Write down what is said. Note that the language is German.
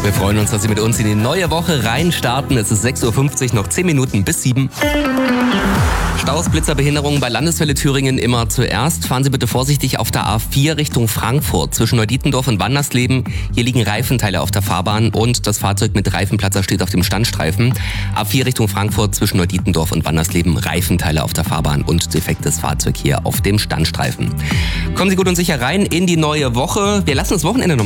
Wir freuen uns, dass Sie mit uns in die neue Woche reinstarten. Es ist 6.50 Uhr, noch 10 Minuten bis 7. Staus, Blitzer, Behinderungen bei Landeswelle Thüringen immer zuerst. Fahren Sie bitte vorsichtig auf der A4 Richtung Frankfurt zwischen Neudietendorf und Wandersleben. Hier liegen Reifenteile auf der Fahrbahn und das Fahrzeug mit Reifenplatzer steht auf dem Standstreifen. A4 Richtung Frankfurt zwischen Neudietendorf und Wandersleben. Reifenteile auf der Fahrbahn und defektes Fahrzeug hier auf dem Standstreifen. Kommen Sie gut und sicher rein in die neue Woche. Wir lassen das Wochenende noch